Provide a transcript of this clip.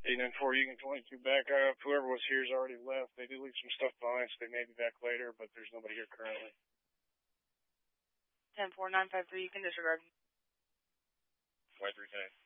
894, you can 22 back up. Whoever was here has already left. They did leave some stuff behind, so they may be back later, but there's nobody here currently. 10-4, 953, you can disregard. 2310.